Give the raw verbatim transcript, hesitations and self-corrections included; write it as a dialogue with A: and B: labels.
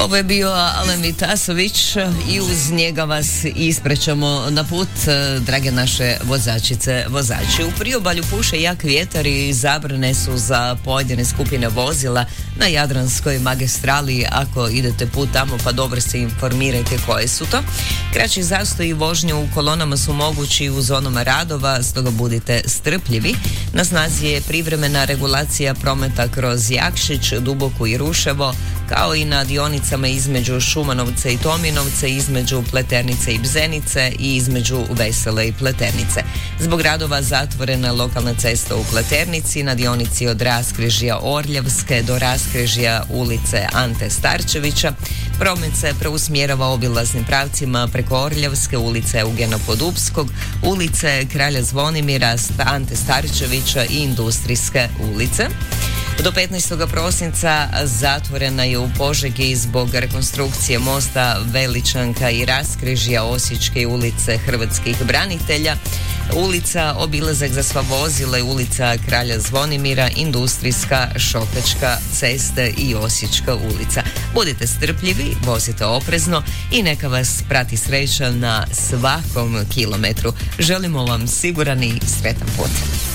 A: Ovo je bio Alen Vitasović i uz njega vas isprećamo na put, drage naše vozačice, vozači. U priobalju puše jak vjetar i zabrane su za pojedine skupine vozila na Jadranskoj magistrali. Ako idete put tamo, pa dobro se informirajte koje su to. Kraći zastoj i vožnje u kolonama su mogući u zonama radova, stoga budite strpljivi. Na snazi je privremena regulacija prometa kroz Jakšić, Duboku i Ruševo, kao i na dionicama između Šumanovca i Tominovca, između Pleternice i Bzenice i između Vesele i Pleternice. Zbog radova zatvorena lokalna cesta u Pleternici na dionici od Raskrižja Orljavske do Raskrižja ulice Ante Starčevića. Promet se preusmjerava obilaznim pravcima preko Orljavske, ulice Eugena Podupskog, ulice Kralja Zvonimira, Ante Starčevića i Industrijske ulice. Do petnaestog prosinca zatvorena je u Požegi zbog rekonstrukcije mosta Veličanka i Raskrižja Osječke ulice Hrvatskih branitelja, ulica Obilazak za sva vozila i ulica Kralja Zvonimira, Industrijska, Šokačka ceste i Osječka ulica. Budite strpljivi, vozite oprezno i neka vas prati sreća na svakom kilometru. Želimo vam siguran i sretan put.